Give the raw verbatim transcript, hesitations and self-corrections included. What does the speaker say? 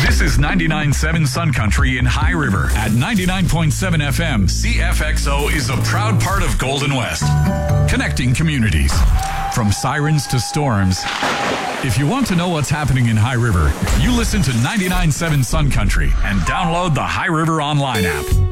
This is ninety-nine point seven Sun Country in High River. At ninety-nine point seven F M, C F X O is a proud part of Golden West. Connecting communities. From sirens to storms. If you want to know what's happening in High River, you listen to ninety-nine point seven Sun Country and download the High River Online app.